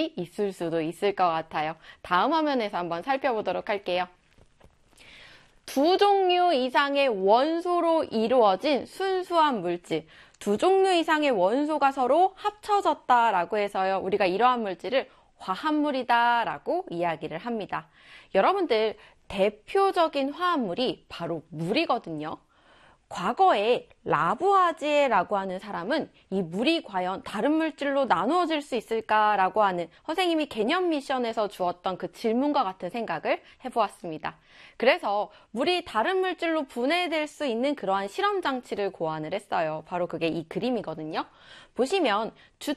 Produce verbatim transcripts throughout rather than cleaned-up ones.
일이 있을 수도 있을 것 같아요. 다음 화면에서 한번 살펴보도록 할게요. 두 종류 이상의 원소로 이루어진 순수한 물질, 두 종류 이상의 원소가 서로 합쳐졌다라고 해서요, 우리가 이러한 물질을 화합물이다라고 이야기를 합니다. 여러분들, 대표적인 화합물이 바로 물이거든요. 과거에 라부아지에라고 하는 사람은 이 물이 과연 다른 물질로 나누어질 수 있을까라고 하는 선생님이 개념 미션에서 주었던 그 질문과 같은 생각을 해보았습니다. 그래서 물이 다른 물질로 분해될 수 있는 그러한 실험 장치를 고안을 했어요. 바로 그게 이 그림이거든요. 보시면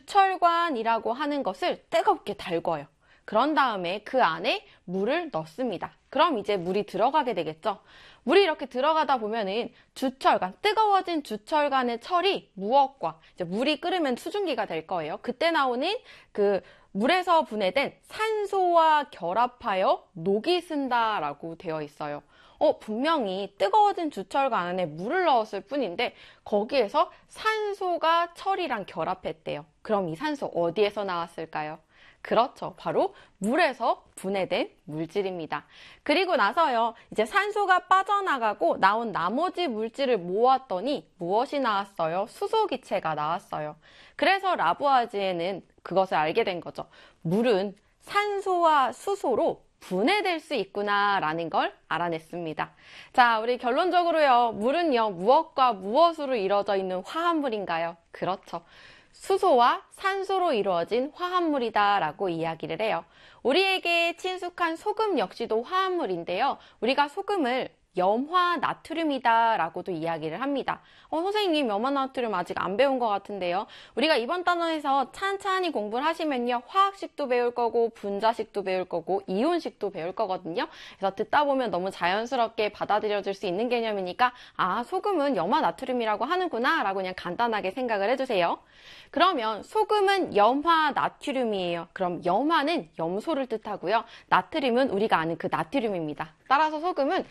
주철관이라고 하는 것을 뜨겁게 달궈요. 그런 다음에 그 안에 물을 넣습니다. 그럼 이제 물이 들어가게 되겠죠. 물이 이렇게 들어가다 보면은 주철관, 뜨거워진 주철관의 철이 무엇과, 이제 물이 끓으면 수증기가 될 거예요. 그때 나오는 그 물에서 분해된 산소와 결합하여 녹이 쓴다라고 되어 있어요. 어, 분명히 뜨거워진 주철관 안에 물을 넣었을 뿐인데 거기에서 산소가 철이랑 결합했대요. 그럼 이 산소 어디에서 나왔을까요? 그렇죠. 바로 물에서 분해된 물질입니다. 그리고 나서요, 이제 산소가 빠져나가고 나온 나머지 물질을 모았더니 무엇이 나왔어요? 수소기체가 나왔어요. 그래서 라부아지에는 그것을 알게 된 거죠. 물은 산소와 수소로 분해될 수 있구나라는 걸 알아냈습니다. 자, 우리 결론적으로요, 물은요, 무엇과 무엇으로 이루어져 있는 화합물인가요? 그렇죠. 수소와 산소로 이루어진 화합물이다 라고 이야기를 해요. 우리에게 친숙한 소금 역시도 화합물인데요. 우리가 소금을 염화 나트륨이다 라고도 이야기를 합니다. 어, 선생님, 염화 나트륨 아직 안 배운 것 같은데요. 우리가 이번 단원에서 찬찬히 공부를 하시면요, 화학식도 배울 거고 분자식도 배울 거고 이온식도 배울 거거든요. 그래서 듣다 보면 너무 자연스럽게 받아들여질 수 있는 개념이니까 아, 소금은 염화 나트륨이라고 하는구나 라고 그냥 간단하게 생각을 해주세요. 그러면 소금은 염화 나트륨이에요. 그럼 염화는 염소를 뜻하고요. 나트륨은 우리가 아는 그 나트륨입니다. 따라서 소금은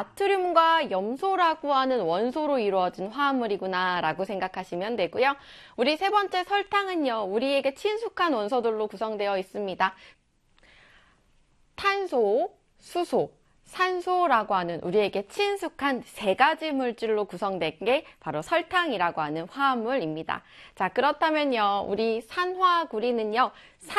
나트륨과 염소라고 하는 원소로 이루어진 화합물이구나 라고 생각하시면 되고요. 우리 세 번째 설탕은요, 우리에게 친숙한 원소들로 구성되어 있습니다. 탄소, 수소, 산소라고 하는 우리에게 친숙한 세 가지 물질로 구성된 게 바로 설탕이라고 하는 화합물입니다. 자, 그렇다면요, 우리 산화구리는요,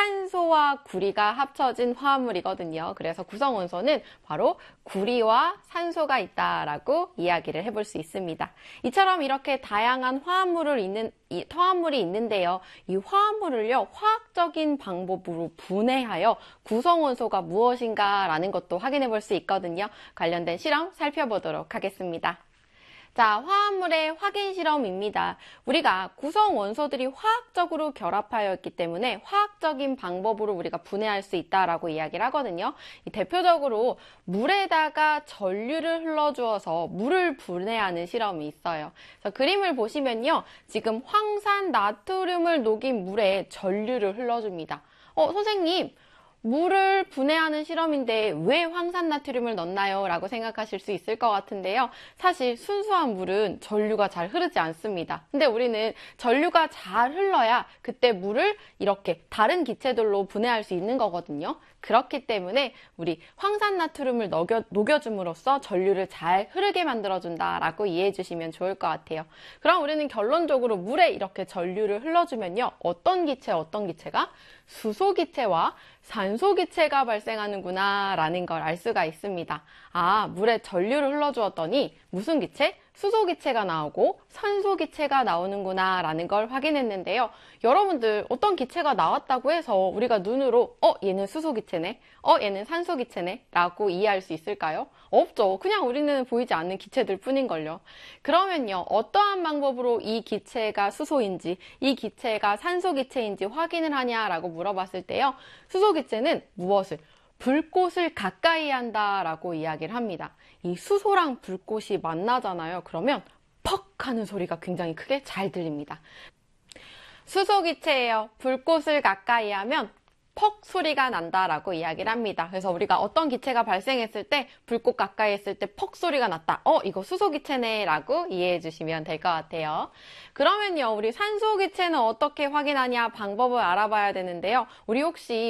산소와 구리가 합쳐진 화합물이거든요. 그래서 구성원소는 바로 구리와 산소가 있다라고 이야기를 해볼 수 있습니다. 이처럼 이렇게 다양한 화합물을 있는, 이, 화합물이 있는데요. 이 화합물을요, 화학적인 방법으로 분해하여 구성원소가 무엇인가라는 것도 확인해 볼 수 있거든요. 관련된 실험 살펴보도록 하겠습니다. 자, 화합물의 확인 실험입니다. 우리가 구성 원소들이 화학적으로 결합하여 있기 때문에 화학적인 방법으로 우리가 분해할 수 있다라고 이야기를 하거든요. 대표적으로 물에다가 전류를 흘러주어서 물을 분해하는 실험이 있어요. 그래서 그림을 보시면요, 지금 황산 나트륨을 녹인 물에 전류를 흘러줍니다. 어, 선생님, 물을 분해하는 실험인데 왜 황산나트륨을 넣나요? 라고 생각하실 수 있을 것 같은데요. 사실 순수한 물은 전류가 잘 흐르지 않습니다. 근데 우리는 전류가 잘 흘러야 그때 물을 이렇게 다른 기체들로 분해할 수 있는 거거든요. 그렇기 때문에 우리 황산나트륨을 녹여, 녹여줌으로써 전류를 잘 흐르게 만들어준다라고 이해해 주시면 좋을 것 같아요. 그럼 우리는 결론적으로 물에 이렇게 전류를 흘러주면요, 어떤 기체, 어떤 기체가? 수소기체와 산소기체가 발생하는구나 라는 걸 알 수가 있습니다. 아, 물에 전류를 흘러주었더니 무슨 기체? 수소기체가 나오고 산소기체가 나오는구나 라는 걸 확인했는데요. 여러분들, 어떤 기체가 나왔다고 해서 우리가 눈으로 어, 얘는 수소기체네, 어, 얘는 산소기체네 라고 이해할 수 있을까요? 없죠. 그냥 우리는 보이지 않는 기체들 뿐인걸요. 그러면요, 어떠한 방법으로 이 기체가 수소인지 이 기체가 산소기체인지 확인을 하냐라고 물어봤을 때요, 수소기체는 무엇을? 불꽃을 가까이 한다라고 이야기를 합니다. 이 수소랑 불꽃이 만나잖아요. 그러면 퍽 하는 소리가 굉장히 크게 잘 들립니다. 수소기체예요. 불꽃을 가까이 하면 퍽 소리가 난다라고 이야기를 합니다. 그래서 우리가 어떤 기체가 발생했을 때, 불꽃 가까이 했을 때 퍽 소리가 났다. 어, 이거 수소기체네 라고 이해해 주시면 될 것 같아요. 그러면요, 우리 산소기체는 어떻게 확인하냐 방법을 알아봐야 되는데요. 우리 혹시